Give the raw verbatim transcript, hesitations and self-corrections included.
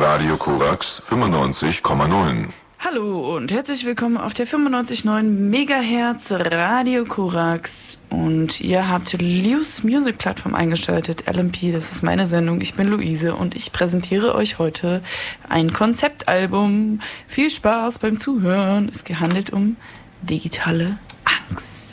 Radio Korax fünfundneunzig Komma neun. Hallo und herzlich willkommen auf der fünfundneunzig Komma neun Megahertz Radio Korax. Und ihr habt Lius Music Plattform eingeschaltet, L M P, das ist meine Sendung. Ich bin Luise und ich präsentiere euch heute ein Konzeptalbum. Viel Spaß beim Zuhören. Es handelt um digitale Angst.